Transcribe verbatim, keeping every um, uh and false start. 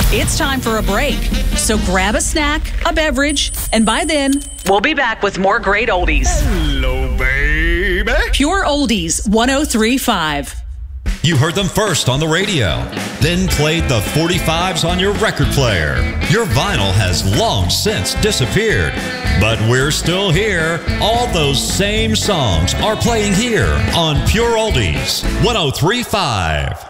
It's time for a break. So grab a snack, a beverage, and by then, we'll be back with more great oldies. Hello, baby. Pure Oldies one oh three point five. You heard them first on the radio, then played the forty-fives on your record player. Your vinyl has long since disappeared, but we're still here. All those same songs are playing here on Pure Oldies one oh three point five.